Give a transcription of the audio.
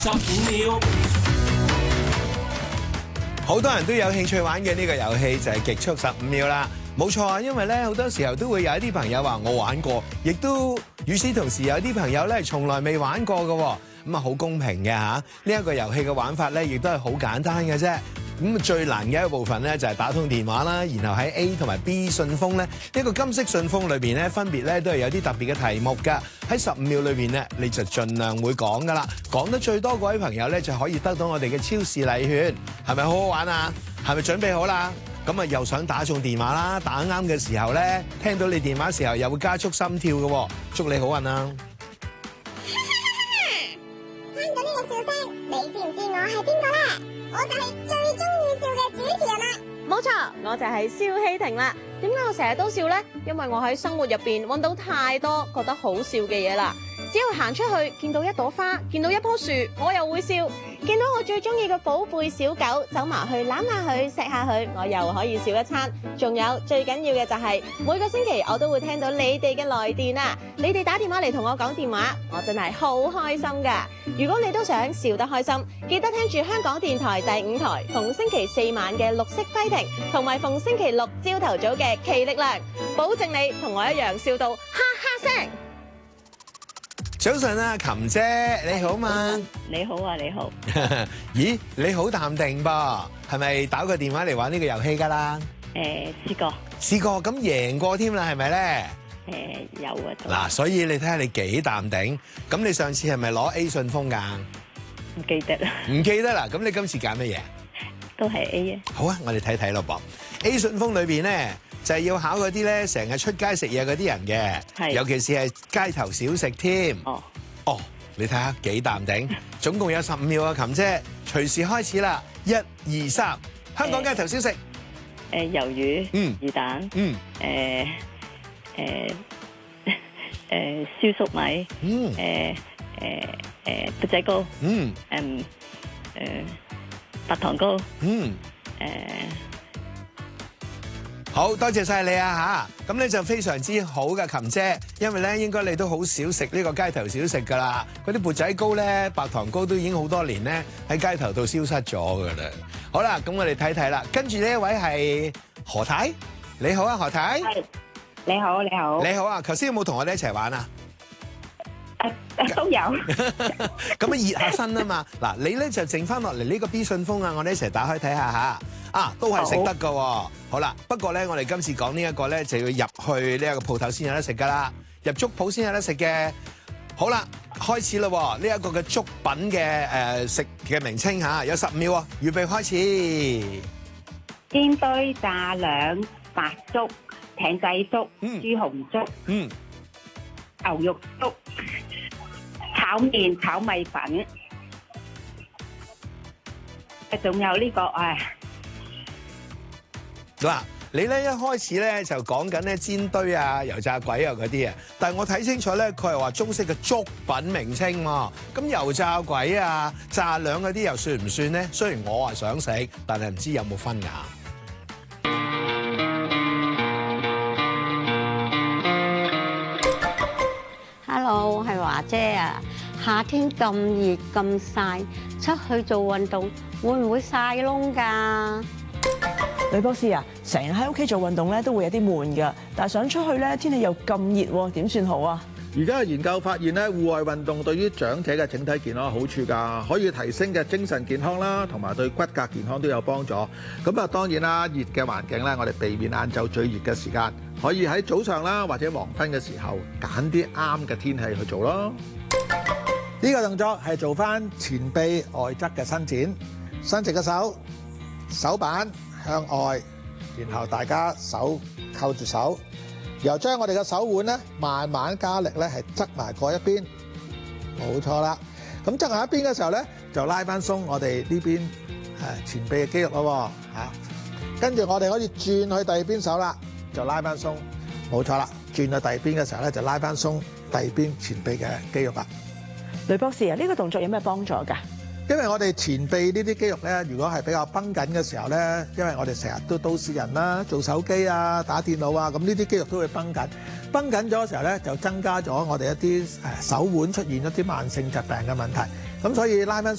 15秒， 好多人都有興趣玩嘅呢個遊戲就係極速15秒啦。冇錯啊，因為咧好多時候都會有一啲朋友話我玩過，亦都與此同時有啲朋友咧從來未玩過嘅，咁啊好公平嘅嚇。呢一個遊戲嘅玩法咧亦都係好簡單嘅啫。咁最難嘅一部分咧就係打通電話啦，然後喺 A 同埋 B 信封咧一個金色信封裏邊咧分別咧都係有啲特別嘅題目㗎。喺15秒裏邊咧你就盡量會講㗎啦，講得最多嗰位朋友咧就可以得到我哋嘅超市禮券，係咪好好玩啊？係咪準備好啦？咁啊又想打中電話啦，打啱嘅時候咧聽到你電話時候又會加速心跳嘅，祝你好運啊！ 聽到呢個笑聲，你知唔知我係邊個咧？我就係最中意笑嘅主持人啦！ 冇錯，我就係蕭希婷啦。點解我成日都笑呢？因為我喺生活入邊揾到太多覺得好笑嘅嘢啦。只要行出去見到一朵花，見到一棵樹，我又會笑。見到我最中意嘅寶貝小狗，走埋去攬下佢，錫下佢，我又可以笑一餐。仲有最緊要嘅就係每個星期我都會聽到你哋嘅來電啊！你哋打電話嚟同我講電話，我真係好開心噶。如果你都想笑得開心，記得聽住香港電台第5台，逢星期4晚嘅綠色批評，同埋逢星期6朝頭早嘅奇力量，保證你同我一樣笑到哈哈聲。 早晨啊，琴姐你好嘛？ 你好啊，你好。 咦，你好淡定噃？係咪打個電話嚟玩呢個遊戲㗎啦？ 試過。 試過，咁贏過添啦，係咪咧？ 有啊。 嗱，所以你睇下你幾淡定。咁你上次係咪攞 A 信封㗎？ 唔記得啦。 唔記得啦，咁你今次揀乜嘢？ 都係 A 啊。 好啊，我哋睇睇咯噃。A 信封裏邊咧，就係要考嗰啲咧成日出街食嘢嗰啲人嘅， 係尤其是係街頭小食添。哦，你睇下幾淡定，總共有15秒啊，琴姐，隨時開始啦，1、2、3，香港街頭小食。 魷魚。魚蛋。燒粟米。缽仔糕。白糖糕。 好多謝晒你啊嚇，咁咧就非常之好嘅琴姐，因為咧應該你都好少食呢個街頭小食㗎啦，嗰啲缽仔糕咧、白糖糕都已經好多年咧喺街頭度消失咗㗎啦。好啦，咁我哋睇睇啦，跟住呢一位係何太，你好啊何太。 係，你好你好。 你好啊，頭先有冇同我哋一齊玩啊？ 都有。 咁啊熱下身啊嘛，嗱你咧就剩翻落嚟呢個 B 信封啊，我哋一齊打開睇下嚇。啊，都係食得㗎喎。好啦，不過咧，我哋今次講呢一個咧，就要入去呢一個鋪頭先有得食㗎啦，入粥鋪先有得食嘅。好啦，開始啦，呢一個嘅粥品嘅食嘅名稱嚇，有15秒啊，預備開始。 煎堆、炸兩、白粥、艇仔粥、豬紅粥、牛肉粥、炒麵、炒米粉，仲有呢個嗱，你咧一開始咧就講緊咧煎堆啊、油炸鬼啊嗰啲啊，但係我睇清楚咧，佢係話中式嘅粥品名稱喎。咁油炸鬼啊、炸兩嗰啲又算唔算咧？雖然我話想食，但係唔知有冇分㗎。 Hello， 我係華姐啊！夏天咁熱咁曬，出去做運動會唔會曬窿㗎？ 呂博士啊，成日喺屋企做運動咧都會有啲悶㗎，但係想出去咧天氣又咁熱喎，點算好啊？ 而家嘅研究發現咧，戶外運動對於長者嘅整體健康有好處㗎，可以提升嘅精神健康啦，同埋對骨骼健康都有幫助。咁啊，當然啦，熱嘅環境咧，我哋避免晏晝最熱嘅時間，可以喺早上啦或者黃昏嘅時候揀啲啱嘅天氣去做咯。 呢個動作係做翻前臂外側嘅伸展，伸直個手，手板向外，然後大家手扣住手，然後將我哋嘅手腕咧慢慢加力咧係側埋過一邊，冇錯啦。咁側埋一邊嘅時候咧，就拉翻鬆我哋呢邊前臂嘅肌肉咯嚇。跟住我哋可以轉去第二邊手啦，就拉翻鬆，冇錯啦。轉去第二邊嘅時候咧，就拉翻鬆第二邊前臂嘅肌肉啦。 呂博士啊，呢個動作有咩幫助㗎？ 因為我哋前臂呢啲肌肉咧，如果係比較繃緊嘅時候咧，因為我哋成日都都市人啦，做手機啊、打電腦啊，咁呢啲肌肉都會繃緊。繃緊咗嘅時候咧，就增加咗我哋一啲手腕出現一啲慢性疾病嘅問題。 咁所以拉伸